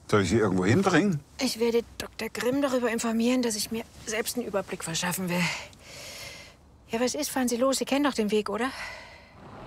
Soll ich Sie irgendwo hinbringen? Ich werde Dr. Grimm darüber informieren, dass ich mir selbst einen Überblick verschaffen will. Ja, was ist? Fahren Sie los. Sie kennen doch den Weg, oder?